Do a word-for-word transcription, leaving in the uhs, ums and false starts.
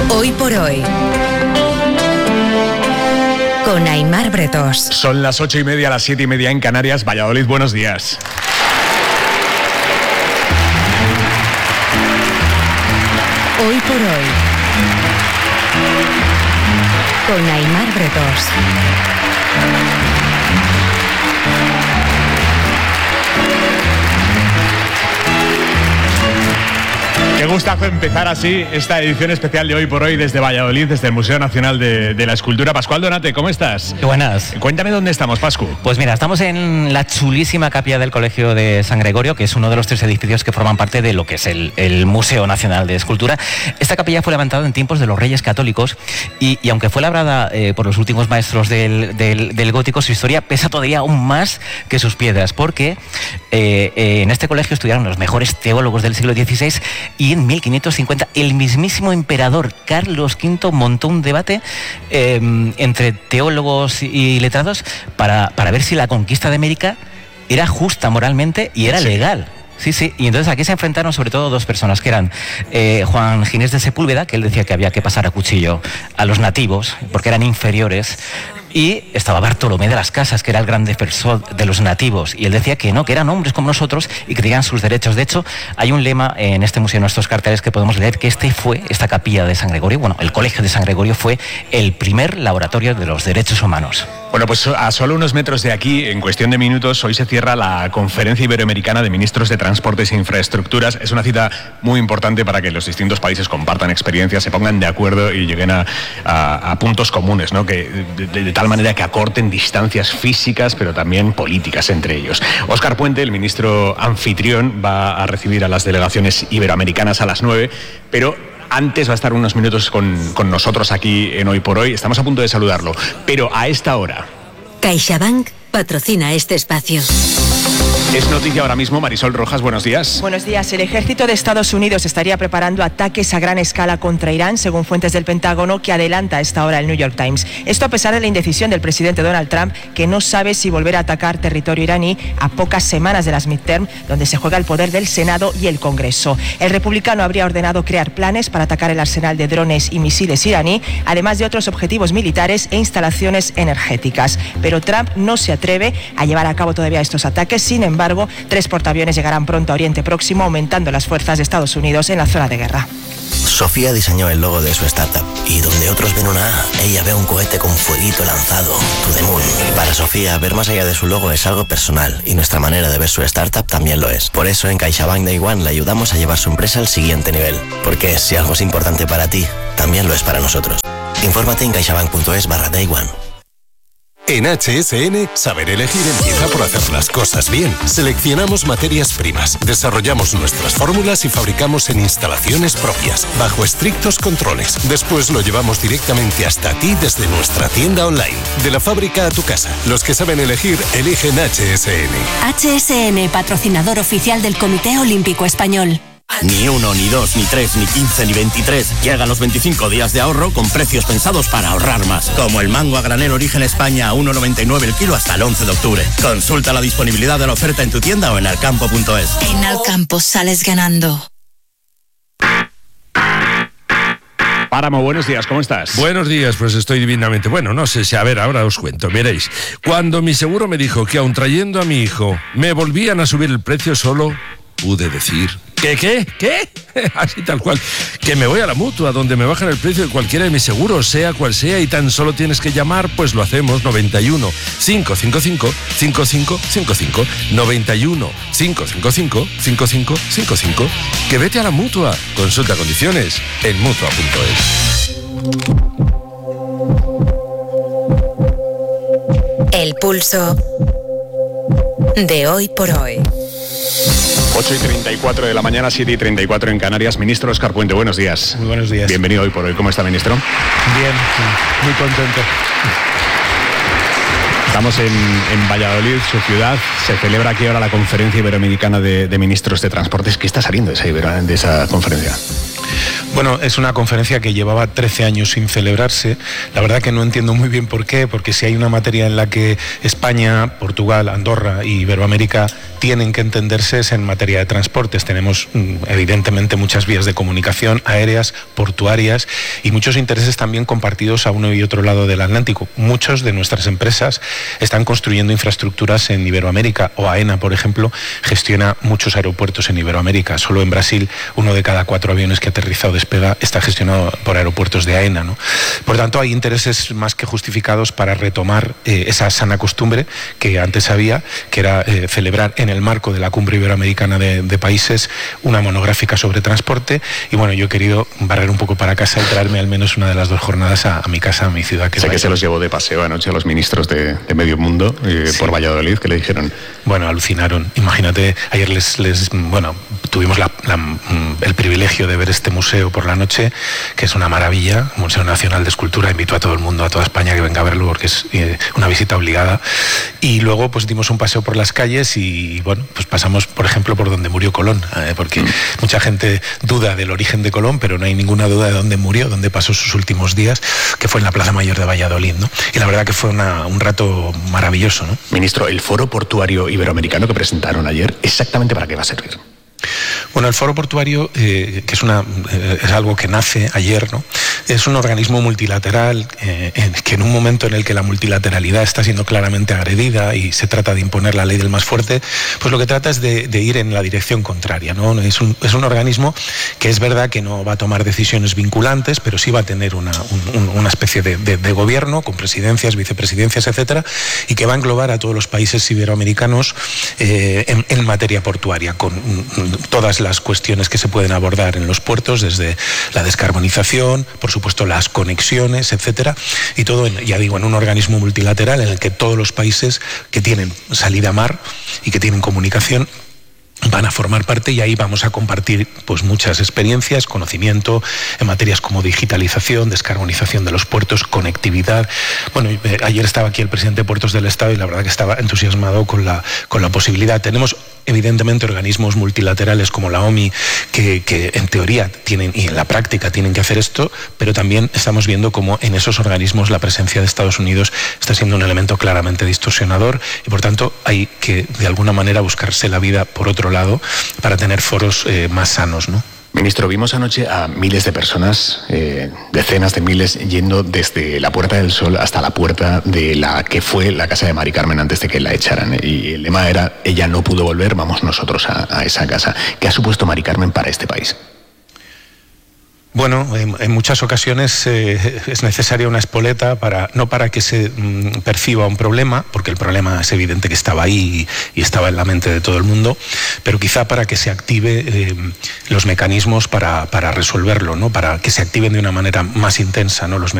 Hoy por hoy, con Aimar Bretos. Son las ocho y media, las siete y media en Canarias. Valladolid, buenos días. Hoy por hoy, con Aimar Bretos. Qué gustazo empezar así esta edición especial de Hoy por Hoy desde Valladolid, desde el Museo Nacional de, de la Escultura. Pascual Donate, ¿cómo estás? Qué buenas. Cuéntame dónde estamos, Pascu. Pues mira, estamos en la chulísima capilla del Colegio de San Gregorio, que es uno de los tres edificios que forman parte de lo que es el, el Museo Nacional de Escultura. Esta capilla fue levantada en tiempos de los Reyes Católicos y, y aunque fue labrada eh, por los últimos maestros del, del, del gótico, su historia pesa todavía aún más que sus piedras, porque eh, eh, en este colegio estudiaron los mejores teólogos del siglo dieciséis y en mil quinientos cincuenta el mismísimo emperador Carlos quinto montó un debate eh, entre teólogos y letrados para, para ver si la conquista de América era justa moralmente y era sí. legal. Sí, sí, y entonces aquí se enfrentaron sobre todo dos personas, que eran eh, Juan Ginés de Sepúlveda, que él decía que había que pasar a cuchillo a los nativos, porque eran inferiores, y estaba Bartolomé de las Casas, que era el gran defensor de los nativos, y él decía que no, que eran hombres como nosotros y que tenían sus derechos. De hecho, hay un lema en este museo, en estos carteles, que podemos leer, que este fue, esta capilla de San Gregorio, bueno, el Colegio de San Gregorio fue el primer laboratorio de los derechos humanos. Bueno, pues a solo unos metros de aquí, en cuestión de minutos, hoy se cierra la Conferencia Iberoamericana de Ministros de Transportes e Infraestructuras. Es una cita muy importante para que los distintos países compartan experiencias, se pongan de acuerdo y lleguen a, a, a puntos comunes, ¿no? Que de, de, de tal manera que acorten distancias físicas, pero también políticas entre ellos. Óscar Puente, el ministro anfitrión, va a recibir a las delegaciones iberoamericanas a las nueve, pero antes va a estar unos minutos con, con nosotros aquí en Hoy por Hoy. Estamos a punto de saludarlo, pero a esta hora... CaixaBank patrocina este espacio. Es noticia ahora mismo, Marisol Rojas, buenos días. Buenos días. El ejército de Estados Unidos estaría preparando ataques a gran escala contra Irán, según fuentes del Pentágono, que adelanta a esta hora el New York Times. Esto a pesar de la indecisión del presidente Donald Trump, que no sabe si volver a atacar territorio iraní a pocas semanas de las midterm, donde se juega el poder del Senado y el Congreso. El republicano habría ordenado crear planes para atacar el arsenal de drones y misiles iraní, además de otros objetivos militares e instalaciones energéticas. Pero Trump no se atreve a llevar a cabo todavía estos ataques. Sin embargo, Sin embargo, tres portaaviones llegarán pronto a Oriente Próximo, aumentando las fuerzas de Estados Unidos en la zona de guerra. Sofía diseñó el logo de su startup y donde otros ven una A, ella ve un cohete con fueguito lanzado, to the moon. Para Sofía, ver más allá de su logo es algo personal y nuestra manera de ver su startup también lo es. Por eso en CaixaBank Day One le ayudamos a llevar su empresa al siguiente nivel. Porque si algo es importante para ti, también lo es para nosotros. Infórmate en caixabank.es barra Day One. En H S N, saber elegir empieza por hacer las cosas bien. Seleccionamos materias primas, desarrollamos nuestras fórmulas y fabricamos en instalaciones propias, bajo estrictos controles. Después lo llevamos directamente hasta ti desde nuestra tienda online. De la fábrica a tu casa. Los que saben elegir, eligen H S N. H S N, patrocinador oficial del Comité Olímpico Español. Ni uno, ni dos, ni tres, ni quince, ni veintitrés. Llegan los veinticinco días de ahorro con precios pensados para ahorrar más. Como el mango a granel Origen España a uno noventa y nueve el kilo hasta el once de octubre. Consulta la disponibilidad de la oferta en tu tienda o en alcampo punto es. En Alcampo sales ganando. Páramo, buenos días, ¿cómo estás? Buenos días, pues estoy divinamente. Bueno, no sé si, a ver, ahora os cuento, veréis. Cuando mi seguro me dijo que aun trayendo a mi hijo me volvían a subir el precio, solo pude decir... ¿Qué, qué, qué? Así tal cual. Que me voy a la Mutua, donde me bajan el precio de cualquiera de mis seguros, sea cual sea, y tan solo tienes que llamar, pues lo hacemos. noventa y uno, cinco cinco cinco, cinco cinco cinco cinco. noventa y uno, cinco cinco cinco, cinco cinco cinco cinco. Que vete a la Mutua. Consulta condiciones en mutua punto es. El pulso de Hoy por Hoy. ocho y treinta y cuatro de la mañana, siete y treinta y cuatro en Canarias. Ministro Óscar Puente, buenos días. Muy buenos días. Bienvenido Hoy por Hoy. ¿Cómo está, ministro? Bien, sí, muy contento. Estamos en, en Valladolid, su ciudad. Se celebra aquí ahora la Conferencia Iberoamericana de, de Ministros de Transportes. ¿Qué está saliendo de esa, de esa conferencia? Bueno, es una conferencia que llevaba trece años sin celebrarse. La verdad que no entiendo muy bien por qué, porque si hay una materia en la que España, Portugal, Andorra y Iberoamérica tienen que entenderse es en materia de transportes. Tenemos evidentemente muchas vías de comunicación aéreas, portuarias y muchos intereses también compartidos a uno y otro lado del Atlántico. Muchos de nuestras empresas están construyendo infraestructuras en Iberoamérica, o AENA, por ejemplo, gestiona muchos aeropuertos en Iberoamérica. Solo en Brasil uno de cada cuatro aviones que aterriza o despega está gestionado por aeropuertos de AENA, ¿no? Por tanto, hay intereses más que justificados para retomar eh, esa sana costumbre que antes había, que era eh, celebrar en el marco de la Cumbre Iberoamericana de, de Países una monográfica sobre transporte. Y bueno, yo he querido barrer un poco para casa y traerme al menos una de las dos jornadas a, a mi casa, a mi ciudad. Que sé que se los llevó de paseo anoche a los ministros de, de Medio Mundo eh, sí. por Valladolid, ¿qué le dijeron? Bueno, alucinaron. Imagínate, ayer les, les bueno, tuvimos la, la, el privilegio de ver este museo por la noche, que es una maravilla, Museo Nacional de Escultura. Invito a todo el mundo, a toda España que venga a verlo porque es eh, una visita obligada. Y luego pues dimos un paseo por las calles y bueno, pues pasamos, por ejemplo, por donde murió Colón, eh, porque mucha gente duda del origen de Colón, pero no hay ninguna duda de dónde murió, dónde pasó sus últimos días, que fue en la Plaza Mayor de Valladolid, ¿no? Y la verdad que fue una, un rato maravilloso, ¿no? Ministro, el Foro Portuario Iberoamericano que presentaron ayer, ¿exactamente para qué va a servir? Bueno, el Foro Portuario, eh, que es, una, eh, es algo que nace ayer, ¿no? Es un organismo multilateral eh, en, que en un momento en el que la multilateralidad está siendo claramente agredida y se trata de imponer la ley del más fuerte, pues lo que trata es de, de ir en la dirección contraria, ¿no? Es un, es un organismo que es verdad que no va a tomar decisiones vinculantes, pero sí va a tener una, un, una especie de, de, de gobierno con presidencias, vicepresidencias, etcétera, y que va a englobar a todos los países iberoamericanos eh, en, en materia portuaria, con todas las cuestiones que se pueden abordar en los puertos, desde la descarbonización, por supuesto las conexiones, etcétera, y todo, en, ya digo, en un organismo multilateral en el que todos los países que tienen salida a mar y que tienen comunicación van a formar parte, y ahí vamos a compartir pues muchas experiencias, conocimiento en materias como digitalización, descarbonización de los puertos, conectividad. Bueno, eh, ayer estaba aquí el presidente de Puertos del Estado y la verdad que estaba entusiasmado con la, con la posibilidad. Tenemos evidentemente organismos multilaterales como la O M I que, que en teoría tienen y en la práctica tienen que hacer esto, pero también estamos viendo cómo en esos organismos la presencia de Estados Unidos está siendo un elemento claramente distorsionador y por tanto hay que de alguna manera buscarse la vida por otro lado para tener foros eh, más sanos, ¿no? Ministro, vimos anoche a miles de personas, eh, decenas de miles, yendo desde la Puerta del Sol hasta la puerta de la que fue la casa de Mari Carmen antes de que la echaran. Y el lema era, ella no pudo volver, vamos nosotros a, a esa casa. ¿Qué ha supuesto Mari Carmen para este país? Bueno, en, en muchas ocasiones eh, es necesaria una espoleta, para, no para que se mm, perciba un problema, porque el problema es evidente que estaba ahí y, y estaba en la mente de todo el mundo, pero quizá para que se active eh, los mecanismos para, para resolverlo, ¿no? Para que se activen de una manera más intensa, ¿no? Los